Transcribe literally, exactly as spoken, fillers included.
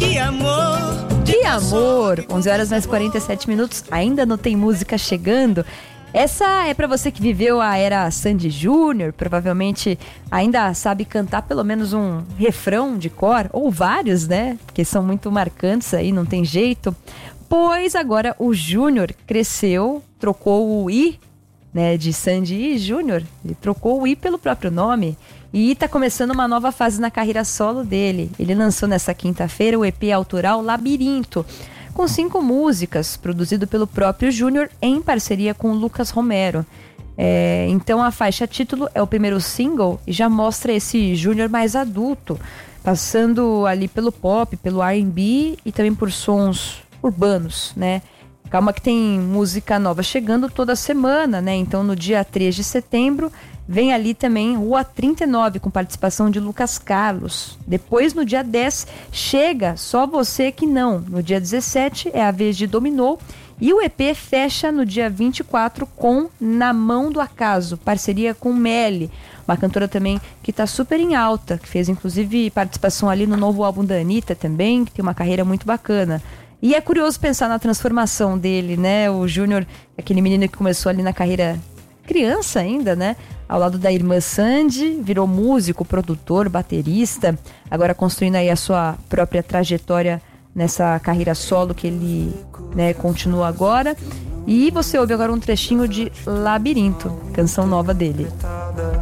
Que amor, Que amor! onze horas mais quarenta e sete minutos, ainda não tem música chegando. Essa é pra você que viveu a era Sandy Júnior, provavelmente ainda sabe cantar pelo menos um refrão de cor, ou vários, né? Porque são muito marcantes aí, não tem jeito. Pois agora o Júnior cresceu, trocou o I, né, de Sandy e Júnior, ele trocou o I pelo próprio nome e tá começando uma nova fase na carreira solo dele. Ele lançou nessa quinta-feira o E P autoral Labirinto, com cinco músicas, produzido pelo próprio Júnior em parceria com o Lucas Romero. É, então a faixa título é o primeiro single e já mostra esse Júnior mais adulto, passando ali pelo pop, pelo R and B e também por sons urbanos, né? Calma que tem música nova chegando toda semana, né? Então no dia três de setembro vem ali também Rua trinta e nove, com participação de Lucas Carlos. Depois, no dia dez, chega Só Você Que Não. No dia dezessete é a vez de Dominou. E o E P fecha no dia vinte e quatro com Na Mão do Acaso, parceria com Melly, uma cantora também que está super em alta, que fez inclusive participação ali no novo álbum da Anitta também, que tem uma carreira muito bacana. E é curioso pensar na transformação dele, né? O Júnior, aquele menino que começou ali na carreira criança ainda, né? Ao lado da irmã Sandy, virou músico, produtor, baterista, agora construindo aí a sua própria trajetória nessa carreira solo que ele, né, continua agora. E você ouve agora um trechinho de Labirinto, canção nova dele.